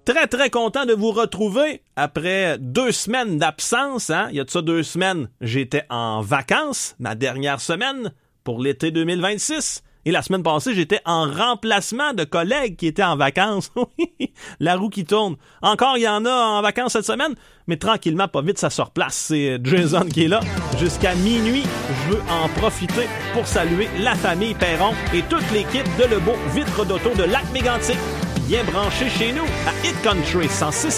Très, très content de vous retrouver après 2 semaines d'absence. Il y a de ça 2 semaines, j'étais en vacances, ma dernière semaine pour l'été 2026. Et la semaine passée, j'étais en remplacement de collègues qui étaient en vacances. La roue qui tourne. Encore, il y en a en vacances cette semaine, mais tranquillement, pas vite, ça se replace. C'est Jason qui est là jusqu'à minuit. Je veux en profiter pour saluer la famille Perron et toute l'équipe de Lebeau Vitre d'Auto de Lac-Mégantic. Bien branché chez nous à Hit Country 106.